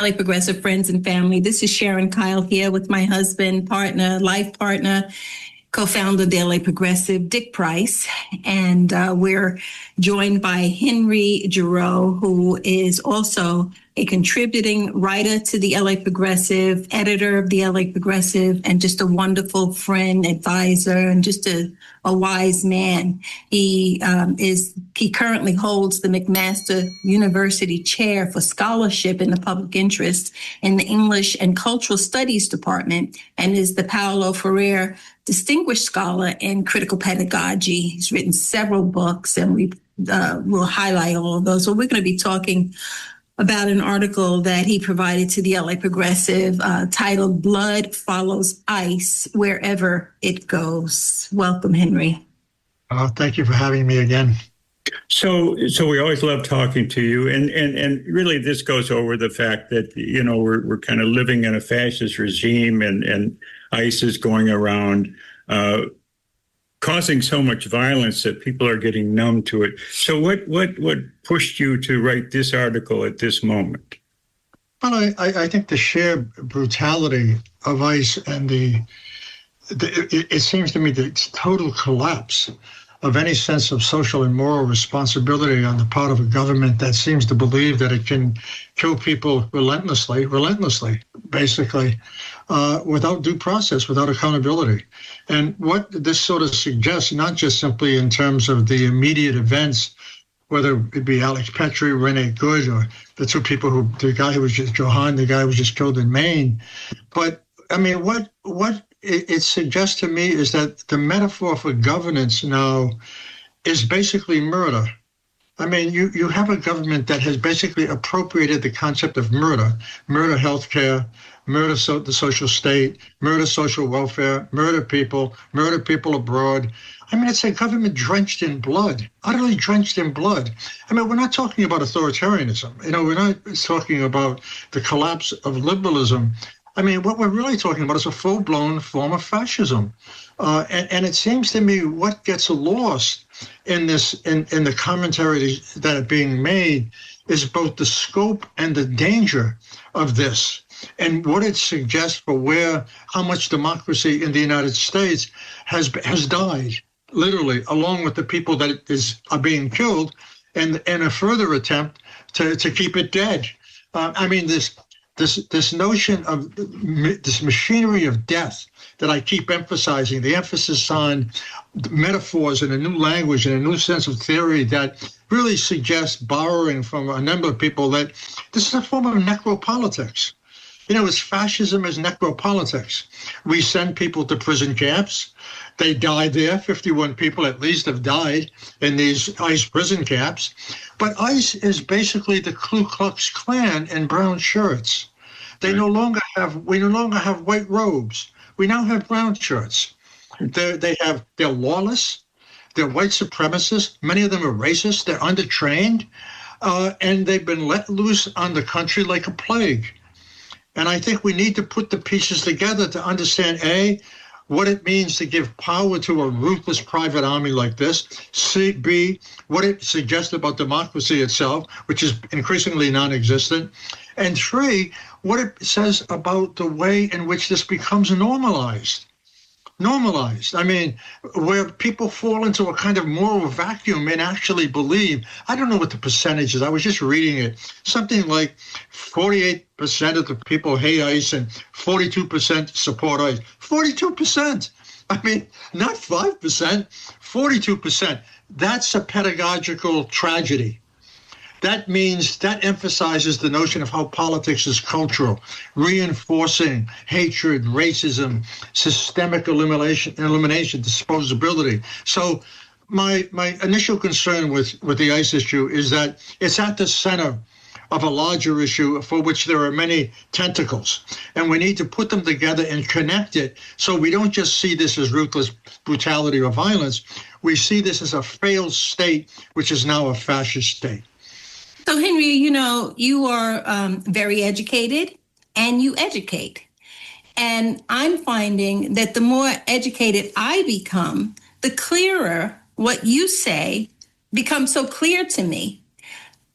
Progressive friends and family. This is Sharon Kyle here with my husband, partner, life partner, co-founder of the LA Progressive, Dick Price. And we're joined by Henry Giroux, who is also a contributing writer to the LA Progressive, editor of the LA Progressive, and just a wonderful friend, advisor, and just a wise man. He currently holds the McMaster University Chair for Scholarship in the Public Interest in the English and Cultural Studies Department, and is the Paulo Freire Distinguished Scholar in Critical Pedagogy. He's written several books, and we'll highlight all of those. So we're going to be talking about an article that he provided to the LA Progressive titled "Blood Follows Ice Wherever It Goes." Welcome, Henry. Thank you for having me again. So we always love talking to you, and really this goes over the fact that, you know, we're kind of living in a fascist regime, and ICE is going around causing so much violence that people are getting numb to it. So what pushed you to write this article at this moment? Well, I think the sheer brutality of ICE and it seems to me the total collapse of any sense of social and moral responsibility on the part of a government that seems to believe that it can kill people relentlessly, basically, without due process, without accountability. And what this sort of suggests, not just simply in terms of the immediate events, whether it be Alex Petri, Rene Good, or the two people the guy who was just Johan, the guy who was just killed in Maine. But I mean, what it suggests to me is that the metaphor for governance now is basically murder. I mean, you have a government that has basically appropriated the concept of murder healthcare, murder the social state, murder social welfare, murder people abroad. I mean, it's a government drenched in blood, utterly drenched in blood. I mean, we're not talking about authoritarianism. You know, we're not talking about the collapse of liberalism. I mean, what we're really talking about is a full-blown form of fascism. And it seems to me what gets lost in this, in the commentary that are being made, is both the scope and the danger of this, and what it suggests for how much democracy in the United States has died, literally, along with the people that are being killed, and a further attempt to keep it dead. I mean, this notion of this machinery of death that I keep emphasizing, the emphasis on metaphors and a new language and a new sense of theory that really suggests, borrowing from a number of people, that this is a form of necropolitics. You know, it's fascism as necropolitics. We send people to prison camps. They die there. 51 people at least have died in these ICE prison camps. But ICE is basically the Ku Klux Klan in brown shirts. We no longer have white robes. We now have brown shirts. They're lawless. They're white supremacists. Many of them are racist. They're undertrained. And they've been let loose on the country like a plague. And I think we need to put the pieces together to understand, A, what it means to give power to a ruthless private army like this, B, what it suggests about democracy itself, which is increasingly non-existent, and 3, what it says about the way in which this becomes normalized. I mean, where people fall into a kind of moral vacuum and actually believe, I don't know what the percentage is, I was just reading it, something like 48% of the people hate ICE and 42% support ICE. 42%! I mean, not 5%, 42%. That's a pedagogical tragedy. That emphasizes the notion of how politics is cultural, reinforcing hatred, racism, systemic elimination, disposability. So my initial concern with the ICE issue is that it's at the center of a larger issue for which there are many tentacles. And we need to put them together and connect it so we don't just see this as ruthless brutality or violence. We see this as a failed state, which is now a fascist state. So, Henry, you know, you are very educated and you educate. And I'm finding that the more educated I become, the clearer what you say becomes so clear to me.